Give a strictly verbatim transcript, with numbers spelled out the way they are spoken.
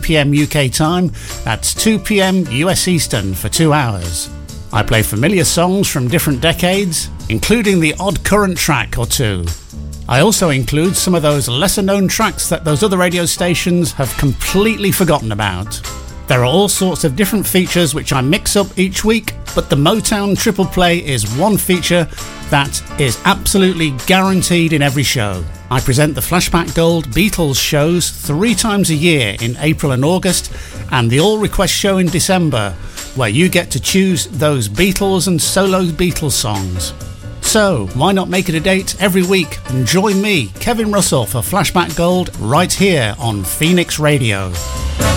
p.m. U K time. That's two p.m. U S Eastern for two hours. I play familiar songs from different decades, including the odd current track or two. I also include some of those lesser-known tracks that those other radio stations have completely forgotten about. There are all sorts of different features which I mix up each week, but the Motown Triple Play is one feature that is absolutely guaranteed in every show. I present the Flashback Gold Beatles shows three times a year in April and August, and the All Request show in December, where you get to choose those Beatles and solo Beatles songs. So, why not make it a date every week and join me, Kevin Russell, for Flashback Gold right here on Phoenix Radio.